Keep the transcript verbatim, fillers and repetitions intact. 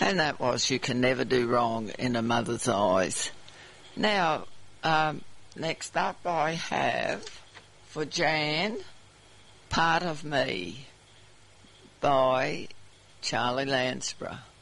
And that was You Can Never Do Wrong in a Mother's Eyes. Now, um, next up I have for Jan, Part of Me by Charlie Lansborough.